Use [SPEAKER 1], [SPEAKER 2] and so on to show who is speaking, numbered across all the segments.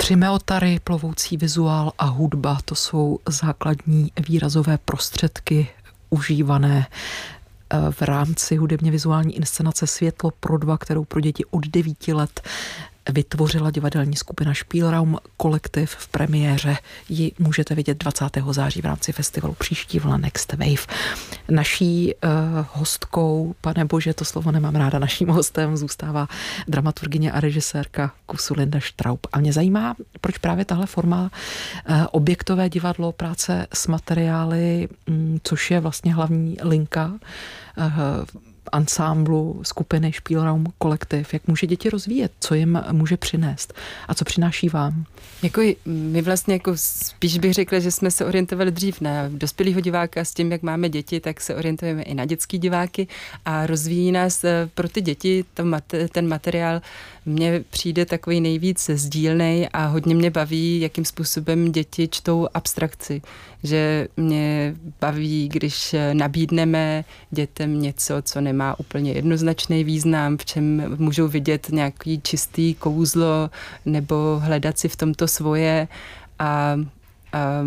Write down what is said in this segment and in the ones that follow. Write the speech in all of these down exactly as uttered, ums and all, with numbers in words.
[SPEAKER 1] Třimeotary, plovoucí vizuál a hudba, to jsou základní výrazové prostředky užívané v rámci hudebně vizuální inscenace Světlo pro dva, kterou pro děti od devíti let vytvořila divadelní skupina Spielraum kolektiv. V premiéře ji můžete vidět dvacátého září v rámci festivalu Příští vlna Next Wave. Naší uh, hostkou, pane bože, to slovo nemám ráda, naším hostem zůstává dramaturgyně a režisérka kusu Linda Straub. A mě zajímá, proč právě tahle forma uh, objektové divadlo, práce s materiály, um, což je vlastně hlavní linka uh, ansámblu skupiny Spielraum kolektiv, jak může děti rozvíjet, co jim může přinést a co přináší vám?
[SPEAKER 2] Jako my vlastně jako spíš bych řekla, že jsme se orientovali dřív na dospělého diváka s tím, jak máme děti, tak se orientujeme i na dětský diváky a rozvíjí nás pro ty děti ten materiál. Mně přijde takový nejvíc sdílnej a hodně mě baví, jakým způsobem děti čtou abstrakci. Že mě baví, když nabídneme dětem něco, co nemá úplně jednoznačný význam, v čem můžou vidět nějaký čistý kouzlo nebo hledat si v tomto svoje a, a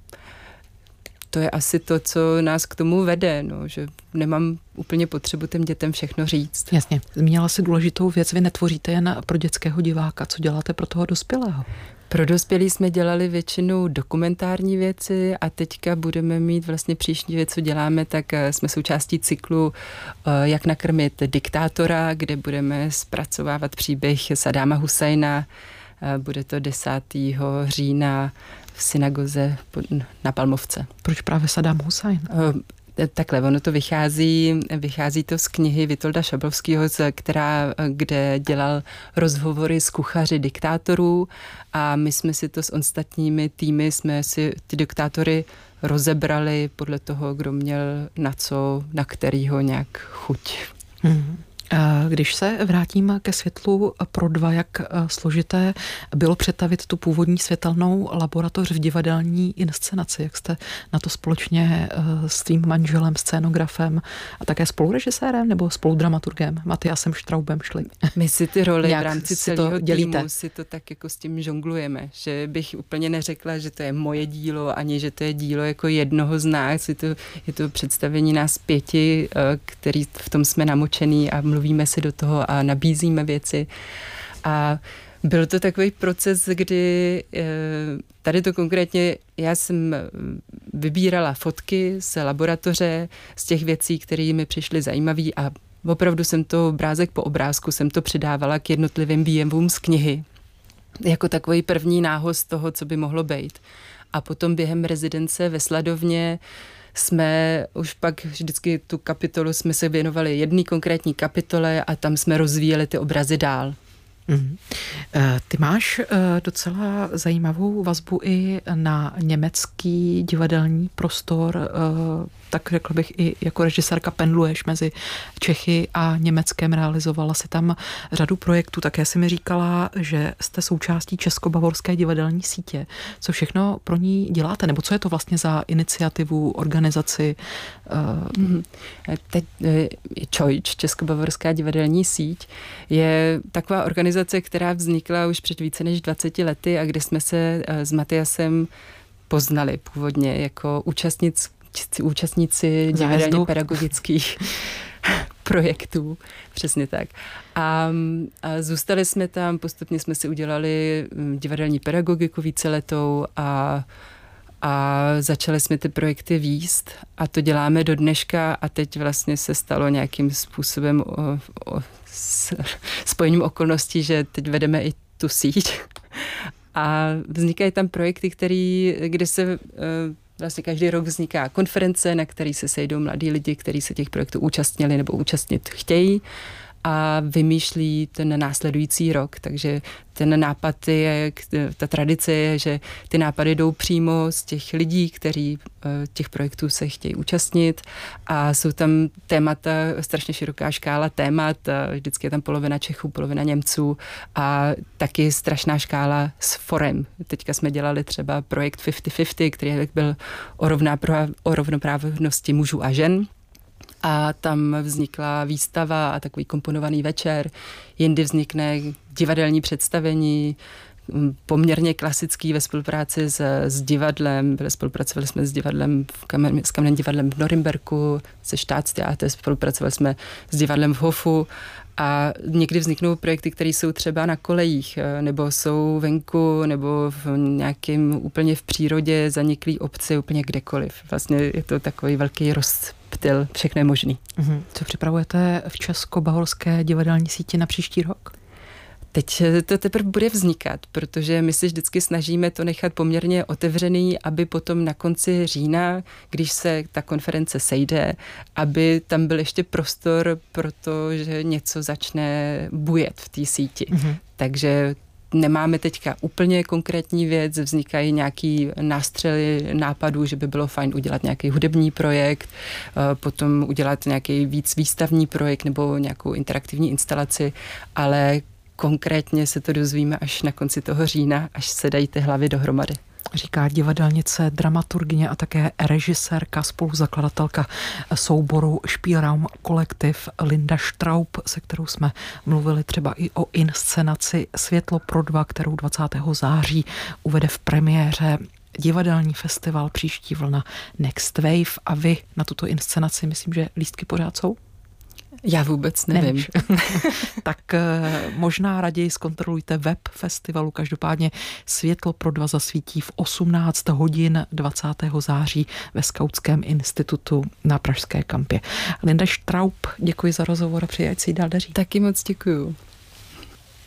[SPEAKER 2] to je asi to, co nás k tomu vede, no, že nemám úplně potřebu těm dětem všechno říct.
[SPEAKER 1] Jasně. Zmínila si důležitou věc, vy netvoříte jen pro dětského diváka, co děláte pro toho dospělého?
[SPEAKER 2] Pro dospělí jsme dělali většinou dokumentární věci a teďka budeme mít vlastně příští věc, co děláme, tak jsme součástí cyklu Jak nakrmit diktátora, kde budeme zpracovávat příběh Sadáma Husajna. Bude to desátého října v synagoze na Palmovce.
[SPEAKER 1] Proč právě Sadám Husajn?
[SPEAKER 2] Takhle, ono to vychází, vychází to z knihy Vitolda Šablovského, která, kde dělal rozhovory s kuchaři diktátorů a my jsme si to s ostatními týmy, jsme si ty diktátory rozebrali podle toho, kdo měl na co, na kterýho nějak chuť.
[SPEAKER 1] Hmm. Když se vrátím ke Světlu pro dva, jak složité bylo přetavit tu původní světelnou laboratoř v divadelní inscenaci, jak jste na to společně s tvým manželem, scénografem a také spolurežisérem nebo spoludramaturgem Matyasem Straubem šli?
[SPEAKER 2] My si ty roli v rámci celého týmu si to tak jako s tím žonglujeme, že bych úplně neřekla, že to je moje dílo, ani že to je dílo jako jednoho z nás, je to, je to představení nás pěti, který v tom jsme namočený a mluvíme si do toho a nabízíme věci. A byl to takový proces, kdy tady to konkrétně, já jsem vybírala fotky z laboratoře, z těch věcí, které mi přišly zajímavé a opravdu jsem to obrázek po obrázku, jsem to přidávala k jednotlivým výjevům z knihy. Jako takový první nához toho, co by mohlo být. A potom během rezidence ve Sladovně jsme už pak vždycky tu kapitolu jsme se věnovali jedné konkrétní kapitole a tam jsme rozvíjeli ty obrazy dál.
[SPEAKER 1] Mm. Ty máš docela zajímavou vazbu i na německý divadelní prostor, tak řekl bych i jako režisérka pendluješ mezi Čechy a Německem, realizovala si tam řadu projektů, také si mi říkala, že jste součástí Česko-bavorské divadelní sítě. Co všechno pro ní děláte, nebo co je to vlastně za iniciativu, organizaci?
[SPEAKER 2] Mm. Teď ČOIČ, Česko-bavorská divadelní síť, je taková organizace, která vznikla už před více než dvaceti lety a kde jsme se s Matyasem poznali původně jako účastnic, účastníci divadelně pedagogických projektů. Přesně tak. A, a zůstali jsme tam, postupně jsme si udělali divadelní pedagogiku víceletou a a začali jsme ty projekty víst a to děláme do dneška a teď vlastně se stalo nějakým způsobem o, o, s, spojením okolností, že teď vedeme i tu síť a vznikají tam projekty, který, kde se vlastně každý rok vzniká konference, na který se sejdou mladí lidi, kteří se těch projektů účastnili nebo účastnit chtějí a vymýšlí ten následující rok. Takže ten nápad je, ta tradice je, že ty nápady jdou přímo z těch lidí, kteří těch projektů se chtějí účastnit a jsou tam témata, strašně široká škála témat, vždycky je tam polovina Čechů, polovina Němců a taky strašná škála s forem. Teďka jsme dělali třeba projekt padesát padesát, který byl o, o rovnoprávnosti mužů a žen. A tam vznikla výstava a takový komponovaný večer. Jindy vznikne divadelní představení, poměrně klasický ve spolupráci s, s divadlem. Spolupracovali jsme s divadlem, v kamen, s kamenným divadlem v Norimberku, se Staatstheater, spolupracovali jsme s divadlem v Hofu a někdy vzniknou projekty, které jsou třeba na kolejích, nebo jsou venku, nebo v nějakém úplně v přírodě zaniklý obci, úplně kdekoliv. Vlastně je to takový velký rozptyl, všechno je možný.
[SPEAKER 1] Mm-hmm. Co připravujete v Česko-bavorské divadelní síti na příští rok?
[SPEAKER 2] Teď to teprve bude vznikat, protože my si vždycky snažíme to nechat poměrně otevřený, aby potom na konci října, když se ta konference sejde, aby tam byl ještě prostor pro to, že něco začne bujet v té síti. Mm-hmm. Takže nemáme teďka úplně konkrétní věc, vznikají nějaký nástřely nápadů, že by bylo fajn udělat nějaký hudební projekt, potom udělat nějaký víc výstavní projekt nebo nějakou interaktivní instalaci, ale konkrétně se to dozvíme až na konci toho října, až se dají ty hlavy dohromady.
[SPEAKER 1] Říká divadelnice, dramaturgyně a také režisérka, spoluzakladatelka souboru Spielraum kolektiv Linda Straub, se kterou jsme mluvili třeba i o inscenaci Světlo pro dva, kterou dvacátého září uvede v premiéře divadelní festival Příští vlna Next Wave. A vy na tuto inscenaci, myslím, že lístky pořád jsou?
[SPEAKER 2] Já vůbec nevím.
[SPEAKER 1] Tak možná raději zkontrolujte web festivalu. Každopádně Světlo pro dva zasvítí v osmnáct hodin dvacátého září ve Skautském institutu na Pražské kampě. Linda Straub, děkuji za rozhovor a přeji, ať si dál daří.
[SPEAKER 2] Taky moc děkuju.